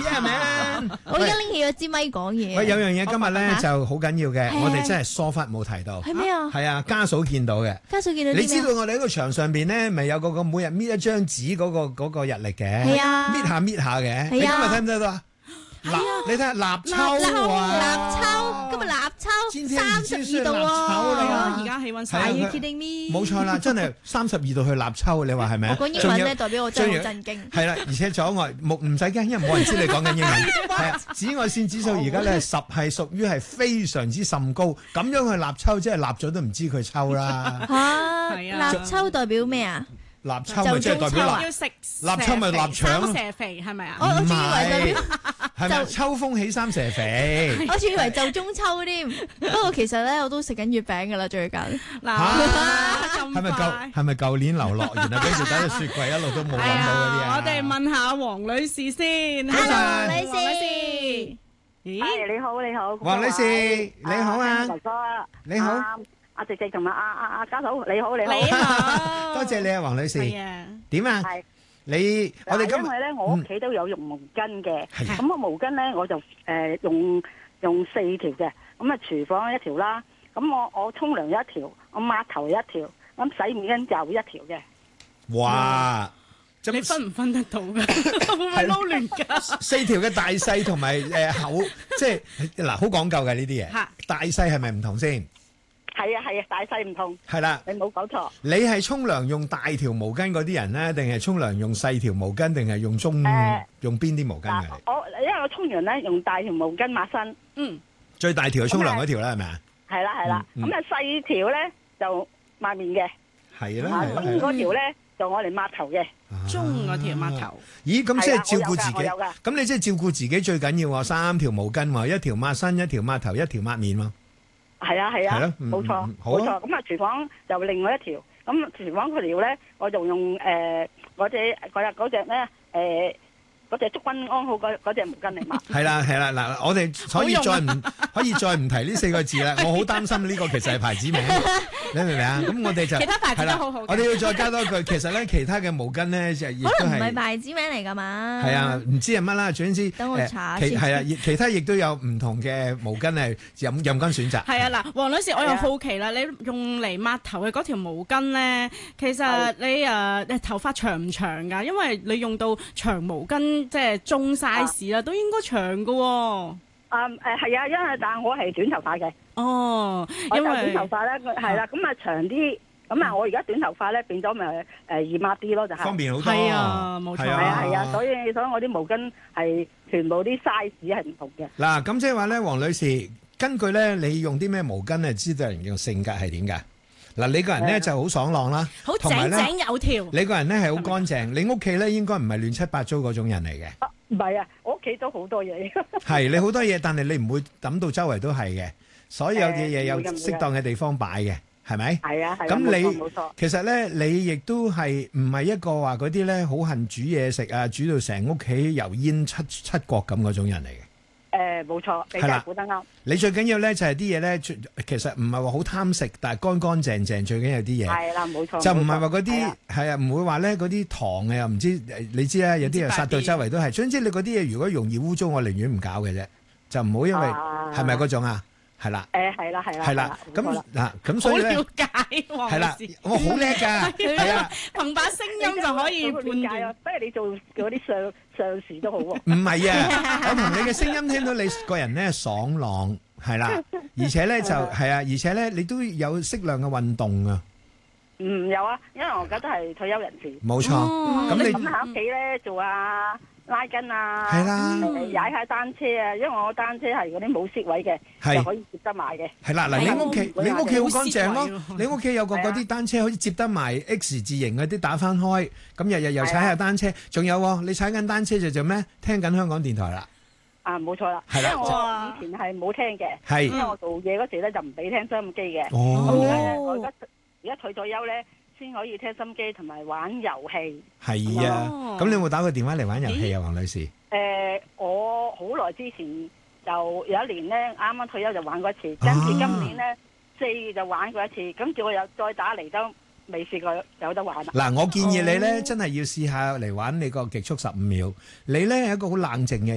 Yeah man！ 我而家拎起咗支咪講嘢。 喂，有樣嘢今日咧就好緊要嘅，我哋真係疏忽冇提到。 係咩啊？ 係啊，家嫂見到嘅。 家嫂見到啲咩？ 你知道我哋喺個牆上邊咧，咪有個每日搣一張紙嗰個日曆嘅？ 係啊， 搣下搣下嘅。你今日睇唔睇到啊？嗱，你睇下立秋啊！ 立秋，今日立秋32度喎，而家氣溫 Are you kidding me？ 冇錯啦，真係32度去立秋，你話係咪啊？ 我講英文咧，代表我真係好震驚。 係啦，而且阻礙唔使驚，因為冇人知你講緊英文。係啊，紫外線指數而家咧10係屬於係非常之甚高，咁樣去立秋，即係立咗都唔知佢秋啦。 嚇，立秋代表咩啊？ 立秋咪即係代表要食立秋咪臘腸蛇肥係咪啊？ 我仲以為代表係咪秋風起三蛇肥？ 我仲以為就中秋添，不過其實咧我都食緊月餅㗎啦最近。 嗱， 係咪舊年流落，然後跟住打到雪櫃一路都冇揾到嗰啲啊？ 我哋問下黃女士先。 Hello，女士。 咦，你好，你好。 黃女士，你好啊。 哥哥， 你好。 阿直直同埋阿家嫂，你好，你好。 你好。 多謝你啊，黃女士。 係啊。 點啊？ 係。 我哋今因為咧，我屋企都有用毛巾嘅，咁個毛巾咧我就用4條嘅，咁啊廚房一條啦，咁我沖涼一條，我抹頭一條，咁洗面巾又一條嘅。 哇！ 你分唔分得到㗎？會唔會撈亂㗎 ？4條嘅大細同埋厚，即係嗱好講究嘅呢啲嘢。大細係咪唔同先？ 係啊，大細唔同。 係啦， 你冇搞錯。 你係沖涼用大條毛巾嗰啲人咧，定係沖涼用細條毛巾，定係用用邊啲毛巾嘅？ 因為我沖涼咧用大條毛巾抹身。嗯。 最大條係沖涼嗰條啦，係咪啊？ 係啦，咁啊細條咧就抹面嘅。 係啦。 中嗰條咧就我嚟抹頭嘅。 中嗰條抹頭。 咦，咁即係照顧自己。咁你即係照顧自己最緊要喎，3條毛巾喎，一條抹身，一條抹頭，一條抹面喎。 係啊，冇錯，冇錯。咁啊，廚房就另外一條。咁廚房嗰條咧，我就用嗰隻咩嗰隻祝君安好嗰隻毛巾嚟抹。係啦， 嗱，我哋可以再唔提呢4個字啦。我好擔心呢個其實係牌子名，你明唔明啊？咁我哋就其他牌子都好好。 我哋要再加多句，其實咧其他嘅毛巾咧就亦都係可能唔係牌子名嚟㗎嘛。 係啊，唔知係乜啦，總之等我查先。 係啊，其他亦都有唔同嘅毛巾係任君選擇。 係啊，嗱，黃女士，我又好奇啦，你用嚟抹頭嘅嗰條毛巾咧，其實你頭髮長唔長㗎？因為你用到長毛巾。即係中 size 啦，都應該長㗎喎。 係啊，因為但係我係短頭髮嘅。 哦，因為短頭髮咧係啦，咁啊長啲，咁啊我而家短頭髮咧變咗咪易抹啲咯，就係方便好多。 係啊，冇錯。 係啊，所以我啲毛巾係全部啲 size 係唔同嘅。 嗱，咁即係話咧，黃女士，根據咧你用啲咩毛巾咧，知道人嘅性格係點㗎？嗱，你個人咧就好爽朗啦， 好井井有條。 你個人咧係好乾淨，你屋企咧應該唔係亂七八糟嗰種人嚟嘅。 唔係啊，我屋企都好多嘢。 係你好多嘢，但係你唔會抌到周圍都係嘅，所有嘅嘢有適當嘅地方擺嘅，係咪？ 係啊， 咁你冇錯。 其實咧，你亦都係唔係一個話嗰啲咧好恨煮嘢食啊，煮到成屋企油煙七國咁嗰種人嚟嘅。 冇錯，你真係估得啱。 你最緊要咧就係啲嘢咧，其實唔係話好貪食，但係乾乾淨淨，最緊要啲嘢。 係啦，冇錯。 就唔係話嗰啲係啊，唔會話咧嗰啲糖啊，又唔知你知啦，有啲又殺到周圍都係。總之你嗰啲嘢如果容易污糟，我寧願唔搞嘅啫，就唔好因為係咪嗰種啊？係啦，係啦，咁嗱，咁所以咧， 好了解黃係啦，我好叻㗎，係啊， 憑把聲音就可以判斷。 不如你做嗰啲上司都好喎。 唔係啊，我同你嘅聲音聽到你個人咧爽朗，係啦，而且咧就係啊，而且咧你都有適量嘅運動啊。 有啊，因為我而家都係退休人士。 冇錯，咁你喺屋企咧做下拉筋啊， 係啦， 踩下單車啊，因為我單車係嗰啲冇飾位嘅，就可以接得埋嘅。 係啦，嗱，你屋企好乾淨咯，你屋企有個嗰啲單車可以接得埋 X 字形嗰啲打翻開，咁日日又踩下單車，仲有你踩緊單車就做咩？聽緊香港電台啦。 冇錯啦，因為我以前係冇聽嘅，因為我做嘢嗰時咧就唔俾聽收音機嘅。我而家退咗休咧，先可以聽心機同埋玩遊戲。 係啊，咁你有冇打過電話嚟玩遊戲啊，黃女士？ 我好耐之前就有一年咧，啱啱退休就玩過一次，跟住今年咧4月就玩過一次，跟住我又再打嚟都未試過有得玩啦。 嗱，我建議你咧真係要試下嚟玩你個極速15秒。你咧係一個好冷靜嘅